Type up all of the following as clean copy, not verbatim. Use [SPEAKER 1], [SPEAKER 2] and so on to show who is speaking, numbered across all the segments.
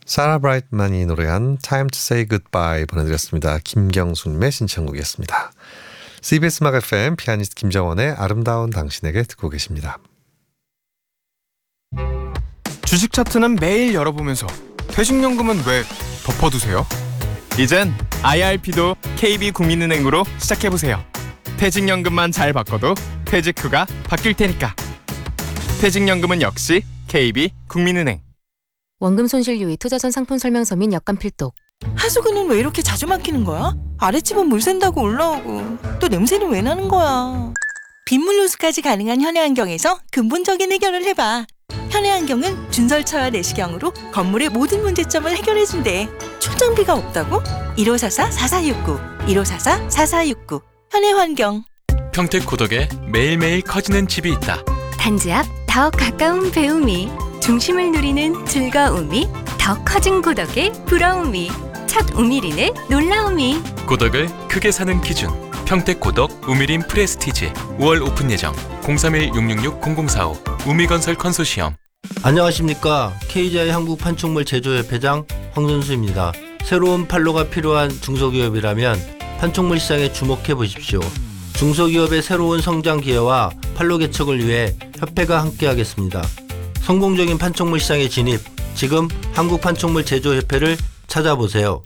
[SPEAKER 1] 사라 브라이트만이 노래한 Time to Say Goodbye 보내드렸습니다. 김경수님의 신청곡이었습니다. CBS 음악 FM 피아니스트 김정원의 아름다운 당신에게 듣고 계십니다.
[SPEAKER 2] 주식 차트는 매일 열어보면서 퇴직연금은 왜 덮어두세요? 이젠 IRP도 KB국민은행으로 시작해보세요. 퇴직연금만 잘 바꿔도 퇴직 후가 바뀔 테니까. 퇴직연금은 역시 KB국민은행.
[SPEAKER 3] 원금 손실 유의 투자전 상품 설명서 및 약관 필독.
[SPEAKER 4] 하수구는 왜 이렇게 자주 막히는 거야? 아랫집은 물 샌다고 올라오고 또 냄새는 왜 나는 거야? 빗물 누수까지 가능한 현해환경에서 근본적인 해결을 해봐. 현해환경은 준설차와 내시경으로 건물의 모든 문제점을 해결해준대. 출장비가 없다고? 1544-4469 1544-4469 현해환경.
[SPEAKER 5] 평택고덕에 매일매일 커지는 집이 있다.
[SPEAKER 6] 단지 앞 더 가까운 배움이, 중심을 누리는 즐거움이, 더 커진 고덕의 부러움이, 첫 우미린의 놀라움이.
[SPEAKER 5] 고덕을 크게 사는 기준, 평택고덕 우미린 프레스티지. 5월 오픈 예정. 031-666-0045 우미건설 컨소시엄.
[SPEAKER 7] 안녕하십니까. KGI 한국판촉물 제조협회장 황선수입니다. 새로운 판로가 필요한 중소기업이라면 판촉물 시장에 주목해 보십시오. 중소기업의 새로운 성장 기회와 판로 개척을 위해 협회가 함께하겠습니다. 성공적인 판촉물 시장에 진입, 지금 한국판촉물 제조협회를 찾아보세요.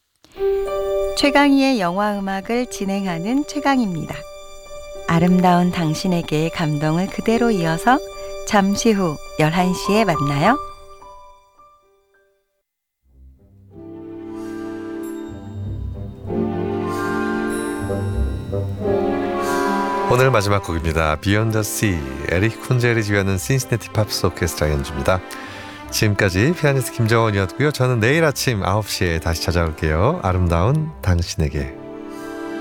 [SPEAKER 8] 최강희의 영화음악을 진행하는 최강희입니다. 아름다운 당신에게 감동을 그대로 이어서 잠시 후 11시에 만나요.
[SPEAKER 1] 오늘 마지막 곡입니다. Beyond the Sea. 에릭 쿤젤이 지휘하는 신시내티 팝스 오케스트라 연주입니다. 지금까지 피아니스트 김정원이었고요. 저는 내일 아침 9시에 다시 찾아올게요. 아름다운 당신에게.